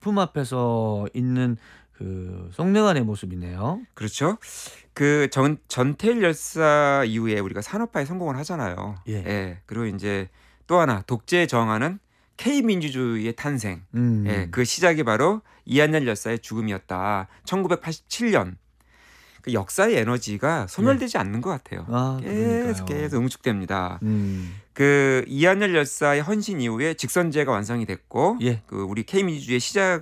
작품 앞에서 있는 그 송능한의 모습이네요. 그렇죠. 전태일 열사 이후에 우리가 산업화에 성공을 하잖아요. 예. 예. 그리고 인제 또 하나 독재에 저항하는 K민주주의의 탄생. 예. 음. 그 시작이 바로 이한열 열사의 죽음이었다. 1987년. 그 역사의 에너지가 예. 소멸되지 않는 것 같아요. 아 계속, 그러니까요. 계속 응축됩니다. 음. 그 이한열 열사의 헌신 이후에 직선제가 완성이 됐고 예. 그 우리 K민주주의의 시작